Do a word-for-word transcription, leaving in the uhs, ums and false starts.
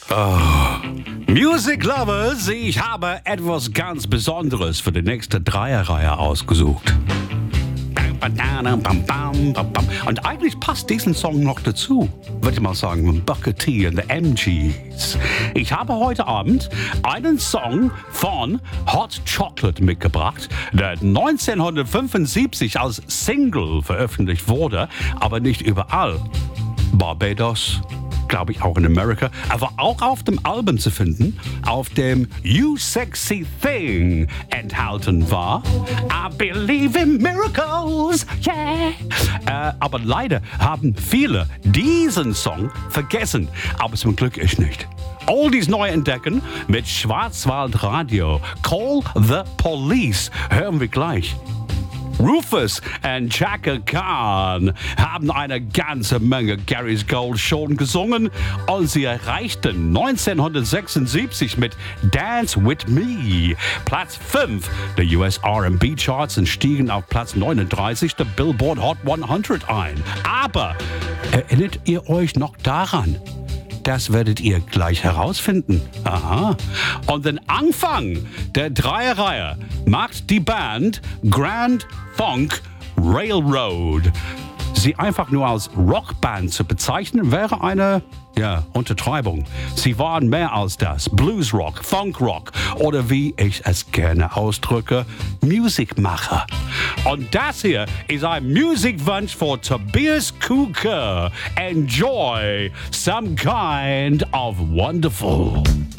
Oh. Music Lovers, ich habe etwas ganz Besonderes für die nächste Dreierreihe ausgesucht. Und eigentlich passt diesen Song noch dazu, würde ich mal sagen, Booker T and the M Gs. Ich habe heute Abend einen Song von Hot Chocolate mitgebracht, der neunzehnhundertfünfundsiebzig als Single veröffentlicht wurde, aber nicht überall. Barbados, glaube ich auch in Amerika, aber auch auf dem Album zu finden, auf dem You Sexy Thing enthalten war. I believe in miracles, yeah. Äh, aber leider haben viele diesen Song vergessen, aber zum Glück ich nicht. Oldies neu entdecken mit Schwarzwaldradio. Call the Police. Hören wir gleich. Rufus und Chaka Khan haben eine ganze Menge Gary's Gold schon gesungen und sie erreichten neunzehnhundertsechsundsiebzig mit Dance With Me Platz fünf der U S R and B Charts und stiegen auf Platz neununddreißig der Billboard Hot hundert ein. Aber erinnert ihr euch noch daran? Das werdet ihr gleich herausfinden. Aha. Und den Anfang der Dreierreihe macht die Band Grand Funk Railroad. Sie einfach nur als Rockband zu bezeichnen, wäre eine ja, Untertreibung. Sie waren mehr als das. Bluesrock, Funkrock oder wie ich es gerne ausdrücke, Musikmacher. Und das hier ist ein Musikwunsch von Tobias Kuker. Enjoy some kind of wonderful.